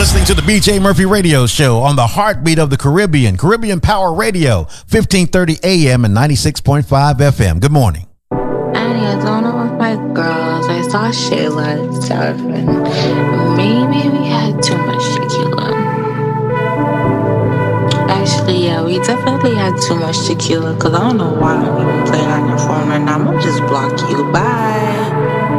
listening to the BJ Murphy Radio Show on the heartbeat of the Caribbean, Caribbean Power Radio, 1530 AM and 96.5 FM. Good morning. I don't know with my girls. I saw Shayla and stuff, and maybe we had too much tequila. Actually, yeah, we definitely had too much tequila, because I don't know why we were playing on your phone right now. I'm going to just block you. Bye.